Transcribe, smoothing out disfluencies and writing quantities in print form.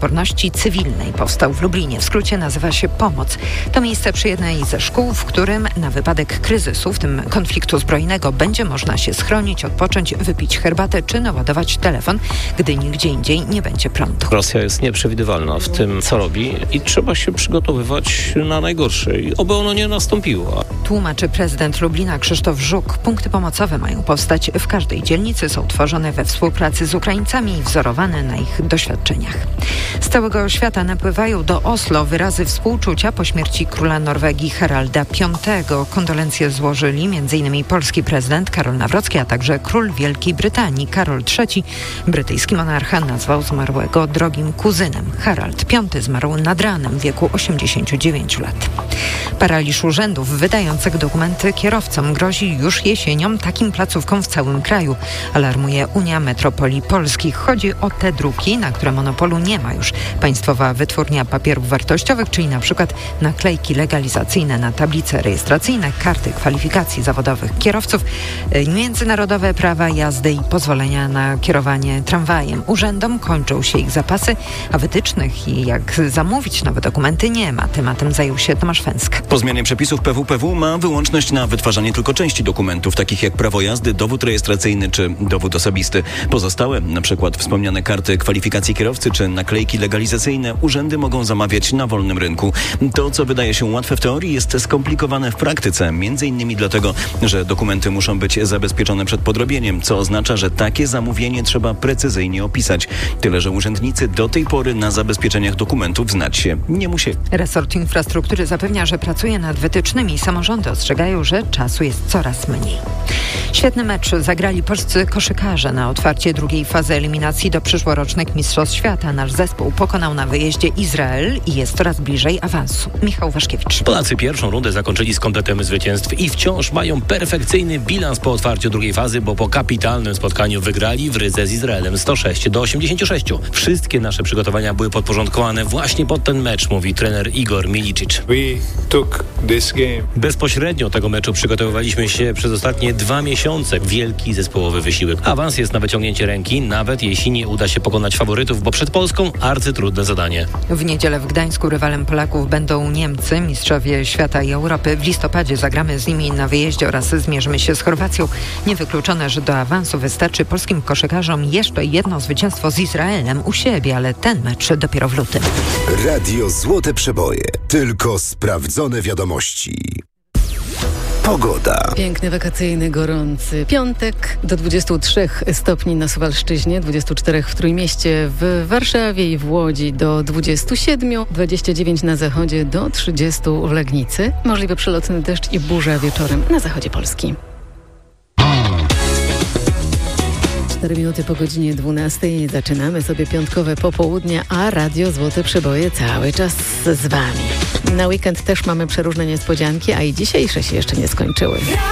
odporności cywilnej powstał w Lublinie. W skrócie nazywa się Pomoc. To miejsce przy jednej ze szkół, w którym na wypadek kryzysu, w tym konfliktu zbrojnego, będzie można się schronić, odpocząć, wypić herbatę czy naładować telefon, gdy nigdzie indziej nie będzie prądu. Rosja jest nieprzewidywalna w tym, co robi i trzeba się przygotowywać na najgorsze. I oby ono nie nastąpiło. Tłumaczy prezydent Lublina Krzysztof Żuk. Punkty pomocowe mają powstać w każdej dzielnicy. Są tworzone we współpracy z Ukraińcami i wzorowane na ich doświadczeniach. Z całego świata napływają do Oslo wyrazy współczucia po śmierci króla Norwegii Haralda V. Kondolencje złożyli m.in. polski prezydent Karol Nawrocki, a także król Wielkiej Brytanii Karol III. Brytyjski monarcha nazwał zmarłego drogim kuzynem. Harald V zmarł nad ranem w wieku 89 lat. Paraliż urzędów wydających dokumenty kierowcom grozi już jesienią takim placówkom w całym kraju, alarmuje Unia Metropolii Polskich. Chodzi o te druki, na które monopolu nie ma już Państwowa Wytwórnia Papierów Wartościowych, czyli na przykład naklejki legalizacyjne na tablice rejestracyjne, karty kwalifikacji zawodowych kierowców, międzynarodowe prawa jazdy i pozwolenia na kierowanie tramwajem. Urzędom kończą się ich zapasy, a wytycznych i jak zamówić nowe dokumenty nie ma. Tematem zajął się Tomasz Fęsk. Po zmianie przepisów PWPW ma wyłączność na wytwarzanie tylko części dokumentów, takich jak prawo jazdy, dowód rejestracyjny czy dowód osobisty. Pozostałe, na przykład wspomniane karty kwalifikacji kierowcy czy naklejki legalizacyjne, urzędy mogą zamawiać na wolnym rynku. To, co wydaje się łatwe w teorii, jest skomplikowane w praktyce, m.in. dlatego, że dokumenty muszą być zabezpieczone przed podrobieniem, co oznacza, że takie zamówienie trzeba precyzyjnie opisać. Tyle, że urzędnicy do tej pory na zabezpieczeniach dokumentów znać się nie musieli. Resort Infrastruktury zapewnia, że pracuje nad wytycznymi. Samorządy ostrzegają, że czasu jest coraz mniej. Świetny mecz zagrali polscy koszykarze na otwarcie drugiej fazy eliminacji do przyszłorocznych Mistrzostw Świata. Nasz zespół pokonał na wyjeździe Izrael i jest coraz bliżej awansu. Michał Waszkiewicz. Polacy pierwszą rundę zakończyli z kompletem zwycięstw i wciąż mają perfekcyjny bilans po otwarciu drugiej fazy, bo po kapitalnym spotkaniu wygrali w Rydze z Izraelem 106-86. Wszystkie nasze przygotowania były podporządkowane właśnie pod ten mecz, mówi trener Igor Milicic. Bezpośrednio tego meczu przygotowywaliśmy się przez ostatnie 2 miesiące. Wielki zespołowy wysiłek. Awans jest na wyciągnięcie ręki, nawet jeśli nie uda się pokonać faworytów, bo przed Polską arcytrudne zadanie. W niedzielę w Gdańsku rywalem Polaków będą Niemcy, mistrzowie świata i Europy. W listopadzie zagramy z nimi na wyjeździe oraz zmierzymy się z Chorwacją. Niewykluczone, że do awansu wystarczy polskim koszykarzom jeszcze jedno zwycięstwo z Izraelem u siebie, ale ten mecz dopiero w lutym. Radio Złote Przeboje. Tylko sprawdzone wiadomości. Pogoda. Piękny, wakacyjny, gorący piątek do 23 stopni na Suwalszczyźnie, 24 w Trójmieście, w Warszawie i w Łodzi do 27, 29 na zachodzie do 30 w Legnicy. Możliwy przelotny deszcz i burza wieczorem na zachodzie Polski. 4 minuty po godzinie 12 zaczynamy sobie piątkowe popołudnie, a Radio Złote Przeboje cały czas z Wami. Na weekend też mamy przeróżne niespodzianki, a i dzisiejsze się jeszcze nie skończyły.